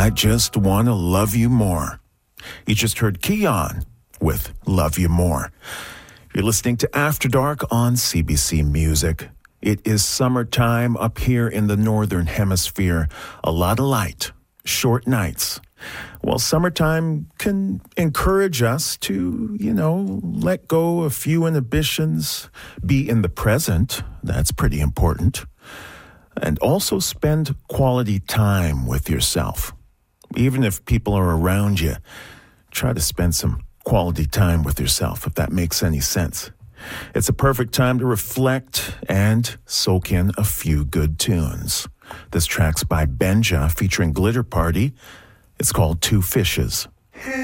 I Just Want to Love You More. You just heard Keon with Love You More. You're listening to After Dark on CBC Music. It is summertime up here in the Northern Hemisphere. A lot of light, short nights. Well, summertime can encourage us to, let go a few inhibitions, be in the present. That's pretty important. And also spend quality time with yourself. Even if people are around you, try to spend some quality time with yourself, if that makes any sense. It's a perfect time to reflect and soak in a few good tunes. This track's by Benja featuring Glitter Party. It's called Two Fishes.